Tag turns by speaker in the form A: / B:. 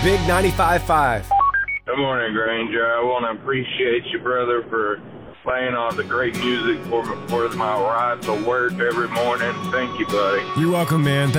A: Big 95.5.
B: Good morning, Granger. I want to appreciate you, brother, for playing all the great music for my ride to work every morning. Thank you, buddy.
A: You're welcome, man.